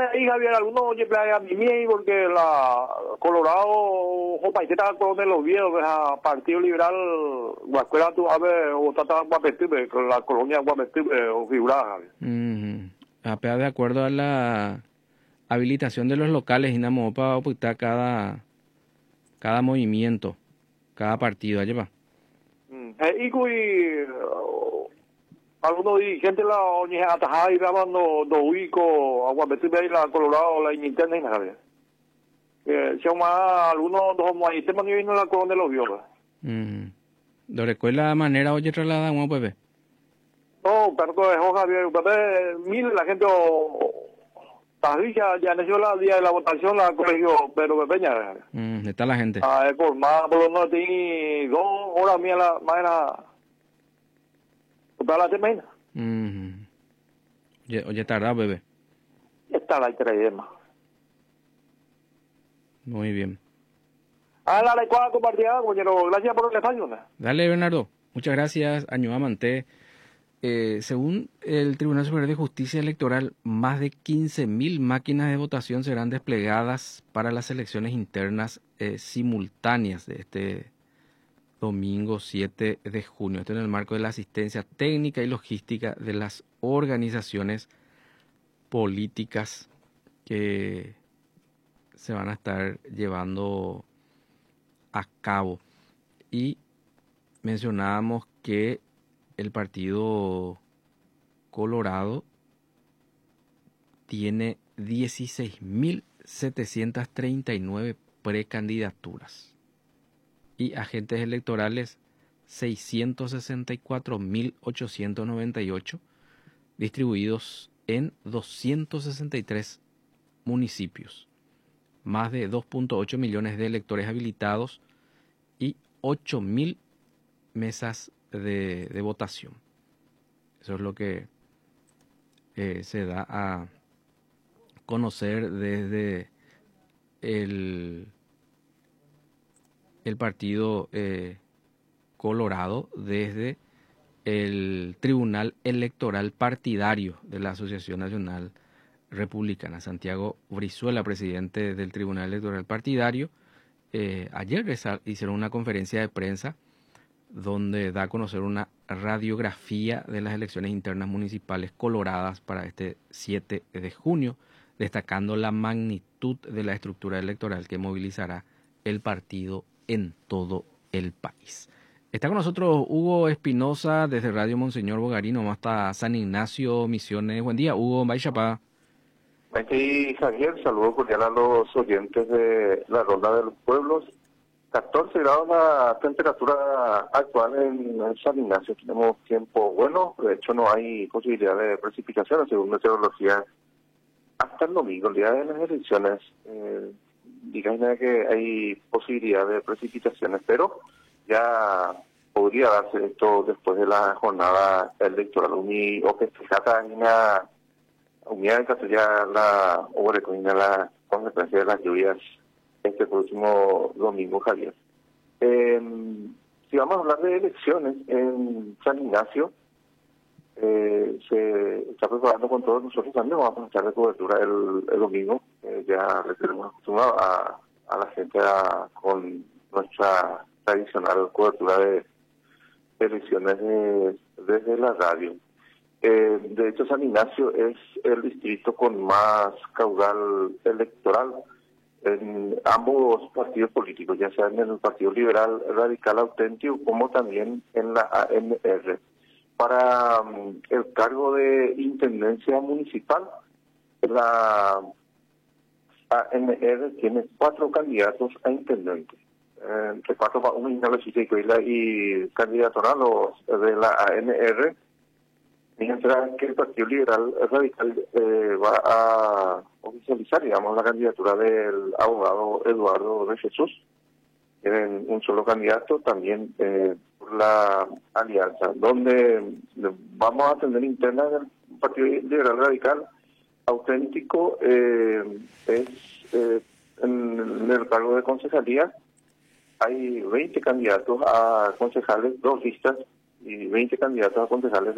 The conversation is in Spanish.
ahí, Javier, algunos oye playa a mí porque la Colorado, jopa, y te está con los viejos, a Partido Liberal, Guascuela, tú sabes, o tata Guapetube, con la colonia Guapetube, o figurada, Javier. Apea de acuerdo a la habilitación de los locales, y nada para ocultar cada movimiento, cada partido, allá va. Y algunos dirigentes la oñe atajada y daban no uico Aguapetube y la Colorado, la interna y nada, si más algunos dos más y temas ni vino la colonia de los viejos. ¿De recuerda manera oye traslada un bebé? No, pero Javier, mire la gente ya nació la día de la votación la colegio, pero peña. Está la gente. Por más, por lo menos tiene 2 horas mía la mañana. Para la semana. Oye, tardado, bebé. Está la crema. Muy bien. La cual compartida, compañero. Gracias por el espacio. Dale, Bernardo. Muchas gracias, Año Amanté. Según el Tribunal Superior de Justicia Electoral, más de 15.000 máquinas de votación serán desplegadas para las elecciones internas simultáneas de este domingo 7 de junio. Esto en el marco de la asistencia técnica y logística de las organizaciones políticas que se van a estar llevando a cabo. Y mencionábamos que el Partido Colorado tiene 16.739 precandidaturas y agentes electorales 664.898 distribuidos en 263 municipios, más de 2.8 millones de electores habilitados y 8.000 mesas de votación. Eso es lo que se da a conocer desde el Partido Colorado, desde el Tribunal Electoral Partidario de la Asociación Nacional Republicana. Santiago Brizuela, presidente del Tribunal Electoral Partidario, ayer hicieron una conferencia de prensa donde da a conocer una radiografía de las elecciones internas municipales coloradas para este 7 de junio, destacando la magnitud de la estructura electoral que movilizará el partido en todo el país. Está con nosotros Hugo Espinosa desde Radio Monseñor Bogarino, hasta San Ignacio, Misiones. Buen día, Hugo. Baixapá. Aquí, Javier, saludo cordial a los oyentes de la Ronda de los Pueblos. 14 grados la temperatura actual en San Ignacio. Tenemos tiempo bueno, de hecho no hay posibilidad de precipitaciones según meteorología hasta el domingo, el día de las elecciones. Díganme que hay posibilidad de precipitaciones, pero ya podría darse esto después de la jornada electoral. O que se trata en una unidad de ya la obra la consecuencia de las lluvias este próximo domingo, Javier. Si vamos a hablar de elecciones en San Ignacio, se está preparando con todos nosotros también, vamos a estar de cobertura el domingo, ya le tenemos acostumbrado a la gente con nuestra tradicional cobertura de elecciones desde la radio. De hecho, San Ignacio es el distrito con más caudal electoral en ambos partidos políticos, ya sea en el Partido Liberal Radical Auténtico como también en la ANR. Para el cargo de intendencia municipal, la ANR tiene 4 candidatos a intendente. Entre 4 va un y candidato a los de la ANR, mientras que el Partido Liberal Radical va a oficializar, digamos, la candidatura del abogado Eduardo de Jesús. Tienen un solo candidato, también por la alianza, donde vamos a tener interna del Partido Liberal Radical Auténtico, es en el cargo de concejalía. Hay 20 candidatos a concejales, 2 listas, y 20 candidatos a concejales